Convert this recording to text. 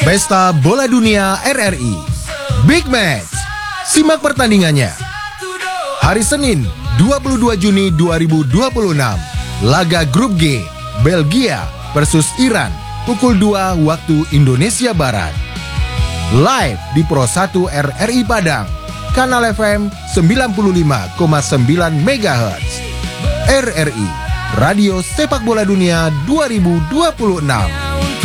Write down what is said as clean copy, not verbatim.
Pesta Bola Dunia RRI Big Match. Simak pertandingannya. Hari Senin 22 Juni 2026. Laga Grup G, Belgia versus Iran, pukul 2 waktu Indonesia Barat. Live di Pro 1 RRI Padang, Kanal FM 95,9 MHz. RRI, Radio Sepak Bola Dunia 2026.